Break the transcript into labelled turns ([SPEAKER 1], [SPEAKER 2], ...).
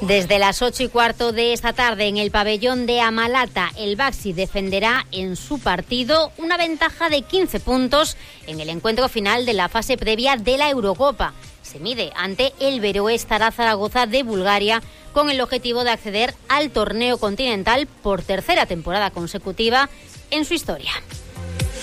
[SPEAKER 1] Desde las 8:15 de esta tarde en el pabellón de Amalata, el Baxi defenderá en su partido una ventaja de 15 puntos en el encuentro final de la fase previa de la Eurocopa. Se mide ante el Beroe Stara Zaragoza de Bulgaria con el objetivo de acceder al torneo continental por tercera temporada consecutiva en su historia.